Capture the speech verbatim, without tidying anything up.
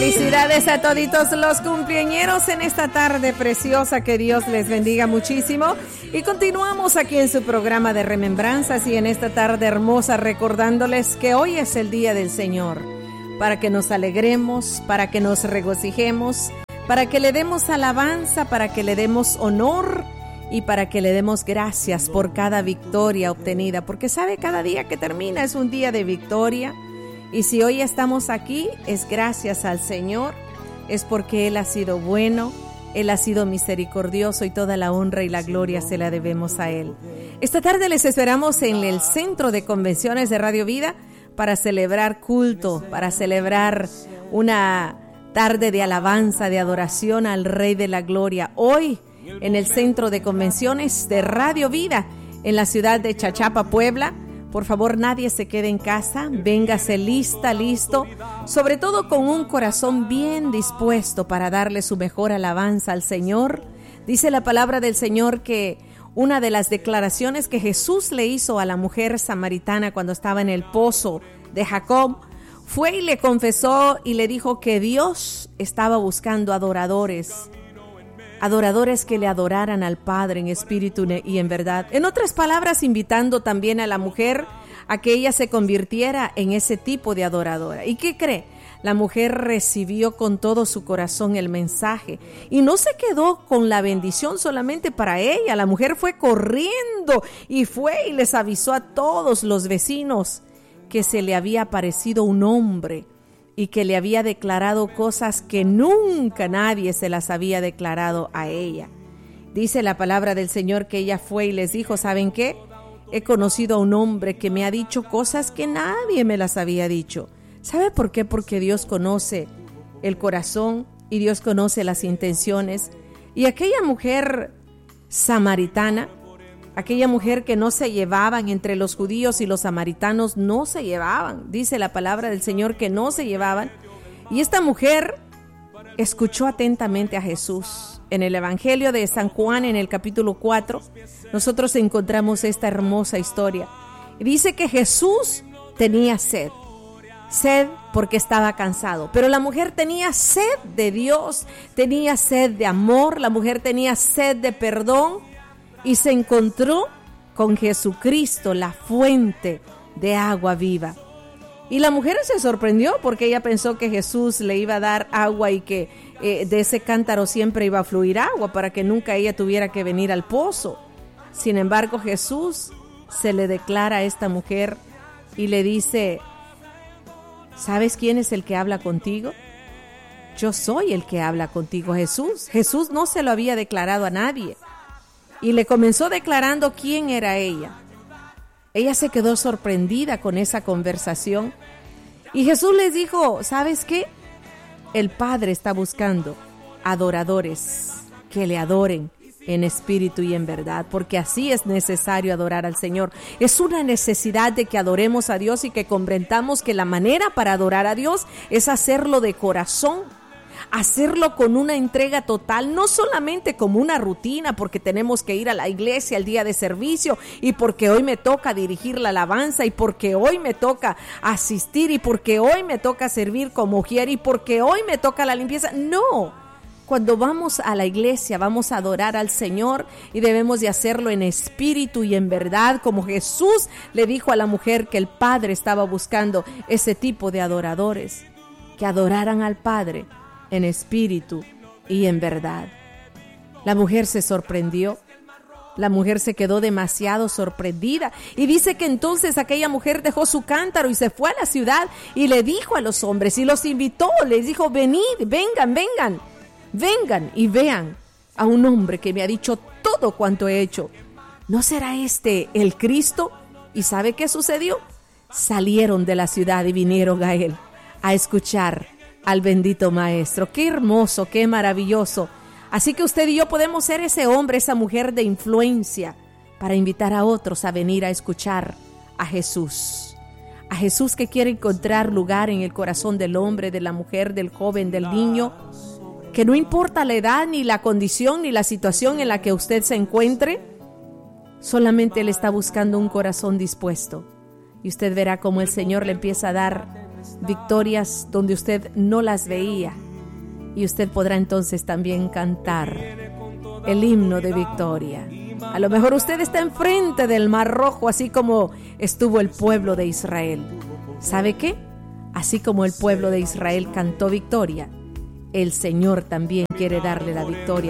Felicidades a toditos los cumpleañeros en esta tarde preciosa, que Dios les bendiga muchísimo. Y continuamos aquí en su programa de remembranzas y en esta tarde hermosa recordándoles que hoy es el día del Señor, para que nos alegremos, para que nos regocijemos, para que le demos alabanza, para que le demos honor y para que le demos gracias por cada victoria obtenida, porque sabe, cada día que termina es un día de victoria. Y si hoy estamos aquí, es gracias al Señor, es porque Él ha sido bueno, Él ha sido misericordioso y toda la honra y la gloria se la debemos a Él. Esta tarde les esperamos en el Centro de Convenciones de Radio Vida para celebrar culto, para celebrar una tarde de alabanza, de adoración al Rey de la Gloria. Hoy en el Centro de Convenciones de Radio Vida en la ciudad de Chachapa, Puebla. Por favor, nadie se quede en casa, véngase lista, listo, sobre todo con un corazón bien dispuesto para darle su mejor alabanza al Señor. Dice la palabra del Señor que una de las declaraciones que Jesús le hizo a la mujer samaritana cuando estaba en el pozo de Jacob fue y le confesó y le dijo que Dios estaba buscando adoradores. Adoradores que le adoraran al Padre en espíritu y en verdad. En otras palabras, invitando también a la mujer a que ella se convirtiera en ese tipo de adoradora. ¿Y qué cree? La mujer recibió con todo su corazón el mensaje y no se quedó con la bendición solamente para ella. La mujer fue corriendo y fue y les avisó a todos los vecinos que se le había aparecido un hombre y que le había declarado cosas que nunca nadie se las había declarado a ella. Dice la palabra del Señor que ella fue y les dijo, ¿saben qué? He conocido a un hombre que me ha dicho cosas que nadie me las había dicho. ¿Sabe por qué? Porque Dios conoce el corazón y Dios conoce las intenciones. Y aquella mujer samaritana, aquella mujer que no se llevaban entre los judíos y los samaritanos, no se llevaban. Dice la palabra del Señor que no se llevaban. Y esta mujer escuchó atentamente a Jesús. En el Evangelio de San Juan, en el capítulo cuatro, nosotros encontramos esta hermosa historia. Y dice que Jesús tenía sed. Sed porque estaba cansado. Pero la mujer tenía sed de Dios, tenía sed de amor, la mujer tenía sed de perdón. Y se encontró con Jesucristo, la fuente de agua viva. Y la mujer se sorprendió porque ella pensó que Jesús le iba a dar agua y que eh, de ese cántaro siempre iba a fluir agua para que nunca ella tuviera que venir al pozo. Sin embargo, Jesús se le declara a esta mujer y le dice, ¿sabes quién es el que habla contigo? Yo soy el que habla contigo, Jesús. Jesús no se lo había declarado a nadie. Y le comenzó declarando quién era ella. Ella se quedó sorprendida con esa conversación. Y Jesús les dijo, ¿sabes qué? El Padre está buscando adoradores que le adoren en espíritu y en verdad, porque así es necesario adorar al Señor. Es una necesidad de que adoremos a Dios y que comprendamos que la manera para adorar a Dios es hacerlo de corazón. Hacerlo con una entrega total, no solamente como una rutina porque tenemos que ir a la iglesia el día de servicio y porque hoy me toca dirigir la alabanza y porque hoy me toca asistir y porque hoy me toca servir como mujer y porque hoy me toca la limpieza. No, cuando vamos a la iglesia vamos a adorar al Señor y debemos de hacerlo en espíritu y en verdad, como Jesús le dijo a la mujer que el Padre estaba buscando ese tipo de adoradores, que adoraran al Padre en espíritu y en verdad. La mujer se sorprendió, la mujer se quedó demasiado sorprendida y dice que entonces aquella mujer dejó su cántaro y se fue a la ciudad y le dijo a los hombres y los invitó, les dijo, venid, vengan, vengan, vengan y vean a un hombre que me ha dicho todo cuanto he hecho. ¿No será este el Cristo? ¿Y sabe qué sucedió? Salieron de la ciudad y vinieron a él a escuchar al bendito Maestro. Qué hermoso, qué maravilloso. Así que usted y yo podemos ser ese hombre, esa mujer de influencia para invitar a otros a venir a escuchar a Jesús. A Jesús que quiere encontrar lugar en el corazón del hombre, de la mujer, del joven, del niño. Que no importa la edad, ni la condición, ni la situación en la que usted se encuentre, solamente Él está buscando un corazón dispuesto. Y usted verá cómo el Señor le empieza a dar victorias donde usted no las veía, y usted podrá entonces también cantar el himno de victoria. A lo mejor usted está enfrente del Mar Rojo, así como estuvo el pueblo de Israel. ¿Sabe qué? Así como el pueblo de Israel cantó victoria, el Señor también quiere darle la victoria